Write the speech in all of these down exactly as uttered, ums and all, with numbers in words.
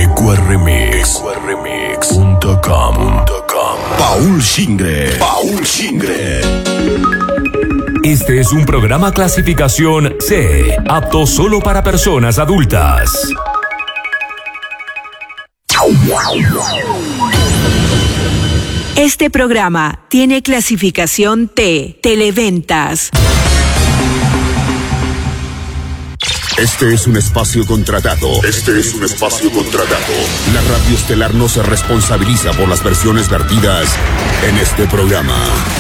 ecuaremix punto com. Paul Schingre. Paul Schingre. Este es un programa clasificación C, apto solo para personas adultas. Este programa tiene clasificación T, Televentas. Este es un espacio contratado. Este es un espacio contratado. La Radio Estelar no se responsabiliza por las versiones vertidas en este programa.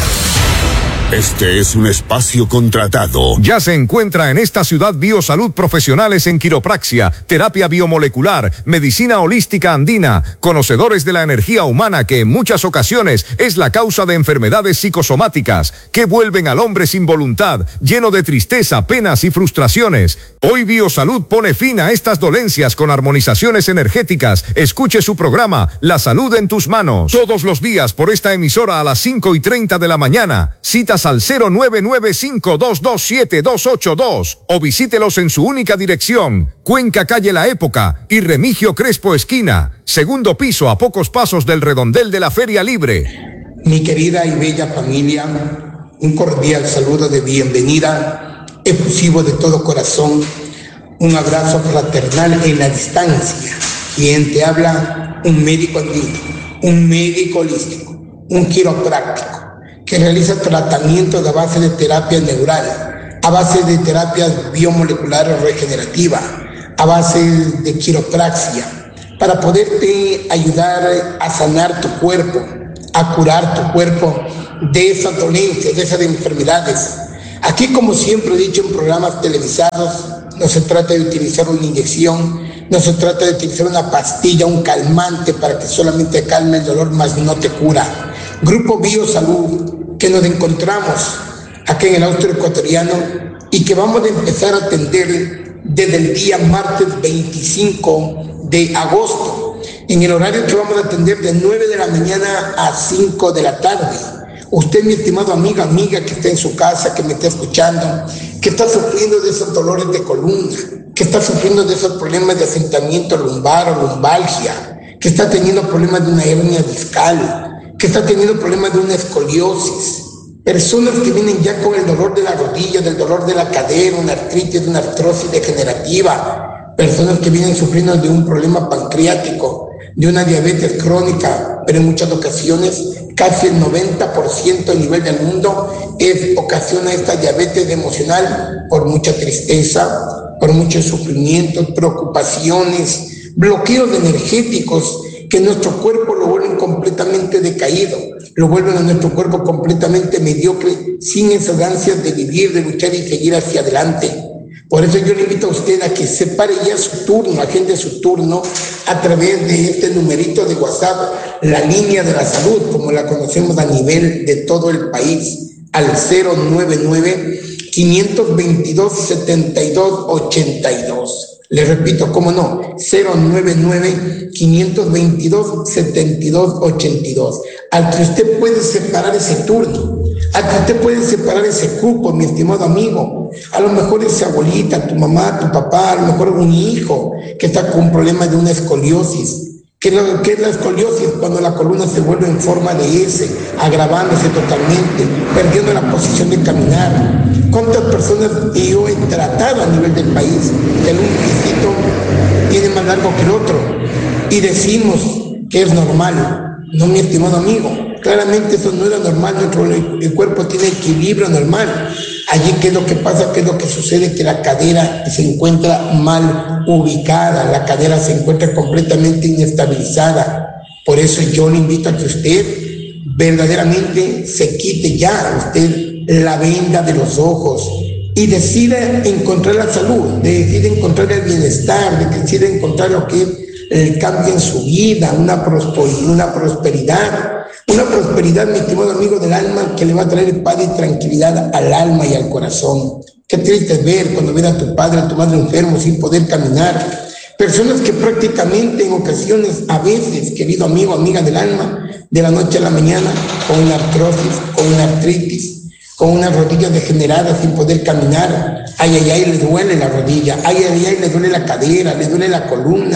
Este es un espacio contratado. Ya se encuentra en esta ciudad Biosalud profesionales en quiropraxia, terapia biomolecular, medicina holística andina, conocedores de la energía humana que en muchas ocasiones es la causa de enfermedades psicosomáticas que vuelven al hombre sin voluntad, lleno de tristeza, penas y frustraciones. Hoy Biosalud pone fin a estas dolencias con armonizaciones energéticas. Escuche su programa La Salud en tus Manos todos los días por esta emisora a las cinco y treinta de la mañana. Citas al cero nueve nueve cinco dos dos siete dos ocho dos o visítelos en su única dirección, Cuenca Calle La Época y Remigio Crespo Esquina, segundo piso a pocos pasos del redondel de la Feria Libre. Mi querida y bella familia, un cordial saludo de bienvenida, efusivo de todo corazón, un abrazo fraternal en la distancia. Quien te habla, un médico andino, un médico holístico, un quiropráctico, que realiza tratamiento a base de terapia neural, a base de terapias biomoleculares regenerativas, a base de quiropraxia, para poderte ayudar a sanar tu cuerpo, a curar tu cuerpo de esas dolencias, de esas enfermedades. Aquí, como siempre he dicho en programas televisados, no se trata de utilizar una inyección, no se trata de utilizar una pastilla, un calmante para que solamente calme el dolor, mas no te cura. Grupo Biosalud, que nos encontramos aquí en el Austro Ecuatoriano y que vamos a empezar a atender desde el día martes veinticinco de agosto, en el horario que vamos a atender de nueve de la mañana a cinco de la tarde. Usted, mi estimado amigo, amiga que está en su casa, que me está escuchando, que está sufriendo de esos dolores de columna, que está sufriendo de esos problemas de asentamiento lumbar o lumbalgia, que está teniendo problemas de una hernia discal, que está teniendo problemas de una escoliosis, personas que vienen ya con el dolor de la rodilla, del dolor de la cadera, una artritis, una artrosis degenerativa, personas que vienen sufriendo de un problema pancreático, de una diabetes crónica, pero en muchas ocasiones casi el noventa por ciento a nivel del mundo es, ocasiona esta diabetes emocional por mucha tristeza, por muchos sufrimientos, preocupaciones, bloqueos energéticos que nuestro cuerpo lo vuelven completamente decaído, lo vuelven a nuestro cuerpo completamente mediocre, sin esas ansias de vivir, de luchar y seguir hacia adelante. Por eso yo le invito a usted a que separe ya su turno, agende su turno a través de este numerito de WhatsApp, la línea de la salud, como la conocemos a nivel de todo el país, al cero nueve nueve, cinco dos dos, siete dos ocho dos. Le repito, ¿cómo no? cero nueve nueve, cinco dos dos, siete dos ocho dos. Al que usted puede separar ese turno, al que usted puede separar ese cupo, mi estimado amigo. A lo mejor esa abuelita, tu mamá, tu papá, a lo mejor un hijo que está con un problema de una escoliosis. ¿Qué es, lo, ¿Qué es la escoliosis? Cuando la columna se vuelve en forma de S, agravándose totalmente, perdiendo la posición de caminar. ¿Cuántas personas yo he tratado a nivel del país que un piecito tiene más largo que el otro? Y decimos que es normal. No, mi estimado amigo, claramente eso no era normal. Nuestro, el cuerpo tiene equilibrio normal. Allí, ¿qué es lo que pasa? ¿Qué es lo que sucede? Que la cadera se encuentra mal ubicada, la cadera se encuentra completamente inestabilizada. Por eso yo le invito a que usted verdaderamente se quite ya usted la venda de los ojos y decida encontrar la salud, decida encontrar el bienestar, de que decida encontrar lo que es el cambio en su vida, una prosperidad, una prosperidad, una prosperidad, mi estimado amigo del alma, que le va a traer paz y tranquilidad al alma y al corazón. Qué triste es ver cuando ven a tu padre, a tu madre enfermo sin poder caminar. Personas que prácticamente en ocasiones, a veces, querido amigo, amiga del alma, de la noche a la mañana, con una artrosis, con una artritis, con una rodilla degenerada sin poder caminar. Ay, ay, ay, le duele la rodilla. Ay, ay, ay, le duele la cadera, le duele la columna.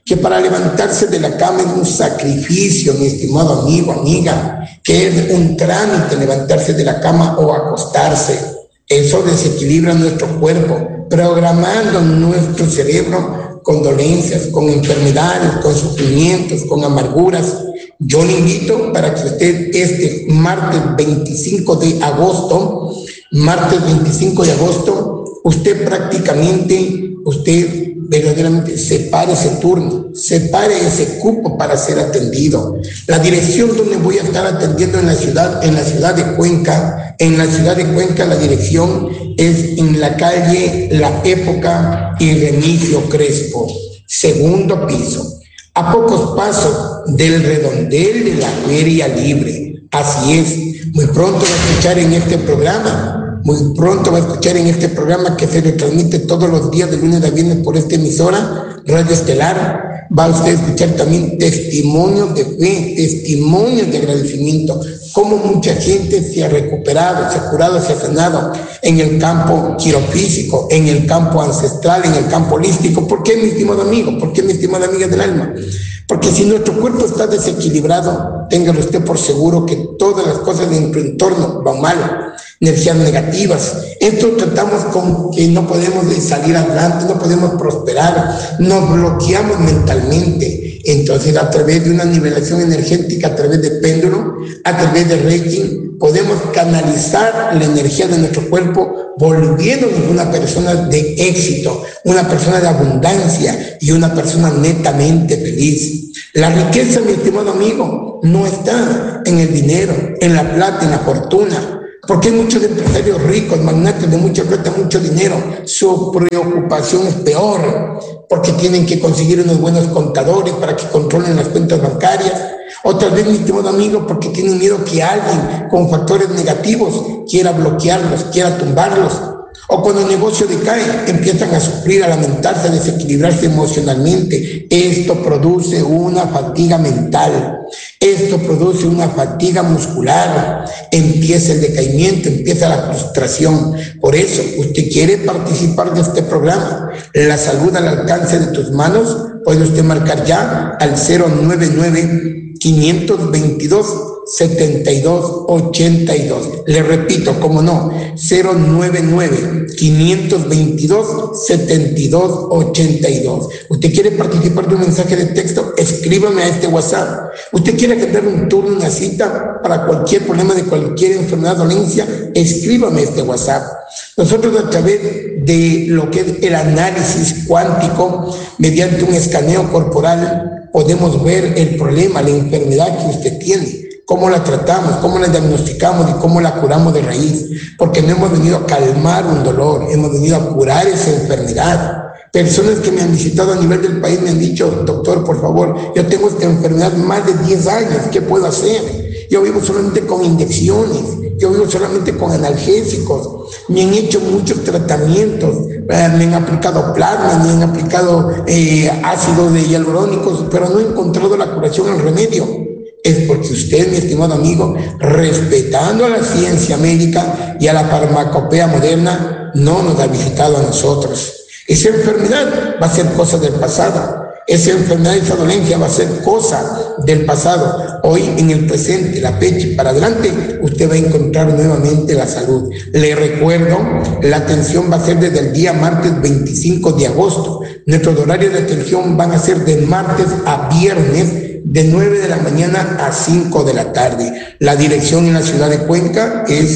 que para levantarse de la cama es un sacrificio, mi estimado amigo, amiga, que es un trámite levantarse de la cama o acostarse. Eso desequilibra nuestro cuerpo, programando nuestro cerebro con dolencias, con enfermedades, con sufrimientos, con amarguras. Yo le invito para que usted este martes veinticinco de agosto, martes veinticinco de agosto, usted prácticamente, usted verdaderamente separe ese turno, separe ese cupo para ser atendido. La dirección donde voy a estar atendiendo en la ciudad, en la ciudad de Cuenca, en la ciudad de Cuenca la dirección es en la calle La Época y Remigio Crespo, segundo piso, a pocos pasos del redondel de la Feria Libre. Así es, muy pronto va a escuchar en este programa Muy pronto va a escuchar en este programa que se retransmite todos los días de lunes a viernes por esta emisora, Radio Estelar. Va a usted a escuchar también testimonios de fe, testimonios de agradecimiento, cómo mucha gente se ha recuperado, se ha curado, se ha sanado en el campo quirofísico, en el campo ancestral, en el campo holístico. ¿Por qué, mi estimado amigo? ¿Por qué, mi estimada amiga del alma? Porque si nuestro cuerpo está desequilibrado, téngalo usted por seguro que todas las cosas de nuestro entorno van mal, energías negativas. Esto tratamos con que no podemos salir adelante, no podemos prosperar, nos bloqueamos mentalmente. Entonces, a través de una nivelación energética, a través de péndulo, a través de Reiki, podemos canalizar la energía de nuestro cuerpo, volviéndonos una persona de éxito, una persona de abundancia y una persona netamente feliz. La riqueza, mi estimado amigo, no está en el dinero, en la plata, en la fortuna, porque hay muchos empresarios ricos, magnates de mucha plata, mucho dinero. Su preocupación es peor, porque tienen que conseguir unos buenos contadores para que controlen las cuentas bancarias. Otra vez, mi estimado amigo, porque tienen miedo que alguien con factores negativos quiera bloquearlos, quiera tumbarlos. O cuando el negocio decae, empiezan a sufrir, a lamentarse, a desequilibrarse emocionalmente. Esto produce una fatiga mental, esto produce una fatiga muscular, empieza el decaimiento, empieza la frustración. Por eso, usted quiere participar de este programa, La Salud al Alcance de Tus Manos, puede usted marcar ya al cero nueve nueve, cinco dos dos, siete dos ocho dos. Le repito, como no, cero nueve nueve, cinco dos dos, siete dos ocho dos. Usted quiere participar de un mensaje de texto, escríbame a este WhatsApp. Usted quiere agendar un turno, una cita para cualquier problema de cualquier enfermedad o dolencia, escríbame a este WhatsApp. Nosotros, a través de lo que es el análisis cuántico, mediante un escaneo corporal, podemos ver el problema, la enfermedad que usted tiene, cómo la tratamos, cómo la diagnosticamos y cómo la curamos de raíz, porque no hemos venido a calmar un dolor, hemos venido a curar esa enfermedad. Personas que me han visitado a nivel del país me han dicho, doctor, por favor, yo tengo esta enfermedad más de diez años, ¿qué puedo hacer? Yo vivo solamente con inyecciones, yo vivo solamente con analgésicos, me han hecho muchos tratamientos, me han aplicado plasma, me han aplicado eh, ácidos hialurónicos, pero no he encontrado la curación, el remedio. Es porque usted, mi estimado amigo, respetando a la ciencia médica y a la farmacopea moderna, no nos ha visitado a nosotros. Esa enfermedad va a ser cosa del pasado. Esa enfermedad, esa dolencia va a ser cosa del pasado. Hoy, en el presente, la fecha y para adelante, usted va a encontrar nuevamente la salud. Le recuerdo, la atención va a ser desde el día martes veinticinco de agosto. Nuestros horarios de atención van a ser de martes a viernes, de nueve de la mañana a cinco de la tarde. La dirección en la ciudad de Cuenca es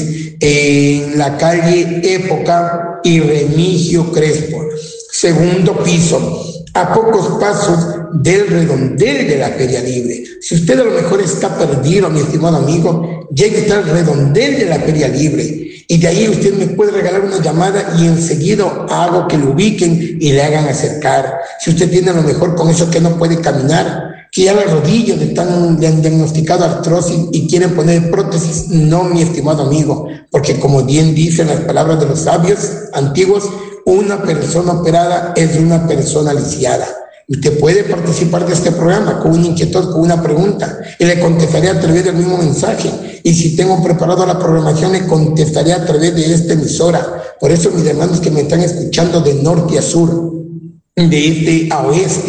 en la calle Época y Remigio Crespo, segundo piso, a pocos pasos del redondel de la Feria Libre. Si usted a lo mejor está perdido, mi estimado amigo, llegue hasta el redondel de la Feria Libre y de ahí usted me puede regalar una llamada y enseguida hago que lo ubiquen y le hagan acercar. Si usted tiene a lo mejor con eso que no puede caminar, que ya las rodillas le, están, le han diagnosticado artrosis y quieren poner prótesis, no, mi estimado amigo, porque como bien dicen las palabras de los sabios antiguos, una persona operada es una persona lisiada. Usted puede participar de este programa con una inquietud, con una pregunta, y le contestaré a través del mismo mensaje. Y si tengo preparado la programación, le contestaré a través de esta emisora. Por eso, mis hermanos que me están escuchando de norte a sur, de este a oeste,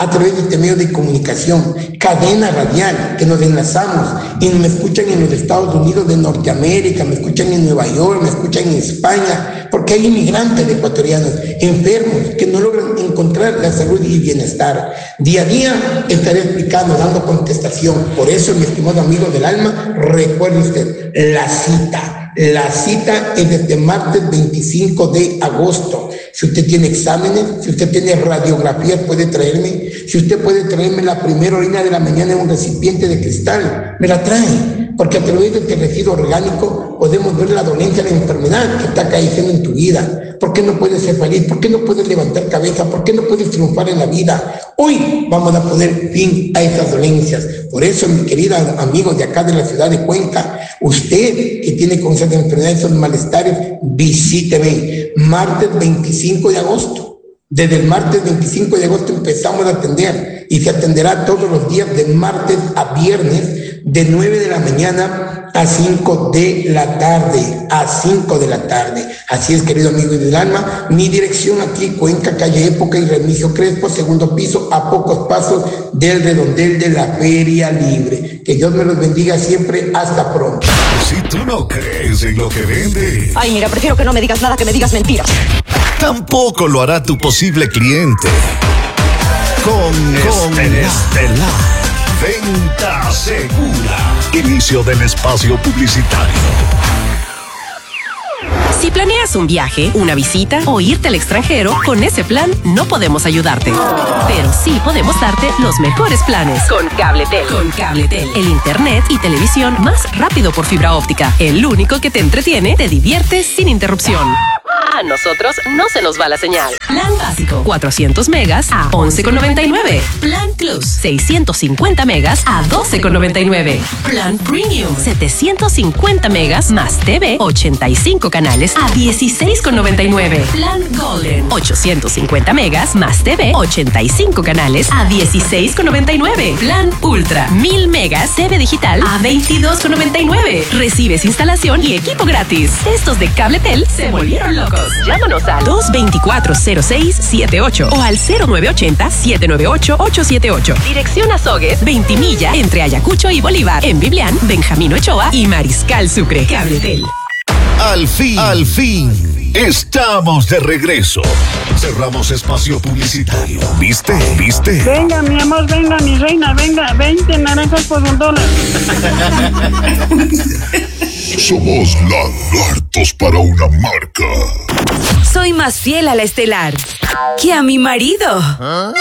a través de este medio de comunicación, cadena radial, que nos enlazamos y me escuchan en los Estados Unidos de Norteamérica, me escuchan en Nueva York, me escuchan en España, porque hay inmigrantes ecuatorianos enfermos que no logran encontrar la salud y bienestar. Día a día estaré explicando, dando contestación. Por eso, mi estimado amigo del alma, recuerde usted la cita. La cita es este martes veinticinco de agosto. Si usted tiene exámenes, si usted tiene radiografías, puede traerme. Si usted puede traerme la primera orina de la mañana en un recipiente de cristal, me la trae. Porque a través de este residuo orgánico podemos ver la dolencia, la enfermedad que está cayendo en tu vida. ¿Por qué no puedes ser feliz? ¿Por qué no puedes levantar cabeza? ¿Por qué no puedes triunfar en la vida? Hoy vamos a poner fin a estas dolencias. Por eso, mi querida amigos de acá de la ciudad de Cuenca, usted que tiene con esas enfermedades, esos malestares, visíteme. Martes veinticinco de agosto. Desde el martes veinticinco de agosto empezamos a atender y se atenderá todos los días de martes a viernes de nueve de la mañana a cinco de la tarde, a cinco de la tarde. Así es, querido amigo del alma, mi dirección aquí, Cuenca, calle Época y Remigio Crespo, segundo piso, a pocos pasos del redondel de la Feria Libre. Que Dios me los bendiga siempre, hasta pronto. Si tú no crees en lo que vende. Ay, mira, prefiero que no me digas nada, que me digas mentiras. Tampoco lo hará tu posible cliente. Con, con Estelar. Venta segura. Inicio del espacio publicitario. Si planeas un viaje, una visita o irte al extranjero, con ese plan no podemos ayudarte. Pero sí podemos darte los mejores planes. Con Cabletel. Con Cabletel. El internet y televisión más rápido por fibra óptica. El único que te entretiene, te divierte sin interrupción. A nosotros no se nos va la señal. Plan básico, cuatrocientos megas a once con noventa y nueve. Plan Plus, seiscientos cincuenta megas a doce con noventa y nueve. Plan Premium, setecientos cincuenta megas más T V, ochenta y cinco canales a dieciséis con noventa y nueve. Plan Golden, ochocientos cincuenta megas más T V, ochenta y cinco canales a dieciséis con noventa y nueve. Plan Ultra, mil megas T V digital a veintidós con noventa y nueve. Recibes instalación y equipo gratis. Estos de Cabletel se volvieron locos. Llámanos al dos dos cuatro cero seis siete ocho o al cero nueve ocho cero siete nueve ocho ocho siete ocho. Dirección Azogues, Ventimilla, entre Ayacucho y Bolívar. En Biblián, Benjamín Ochoa y Mariscal Sucre. Cabletel. Al fin, al fin, estamos de regreso. Cerramos espacio publicitario. ¿Viste? ¿Viste? Venga, mi amor, venga, mi reina, venga, veinte naranjas por un dólar. Somos lagartos para una marca. Soy más fiel a la Estelar que a mi marido. ¿Ah?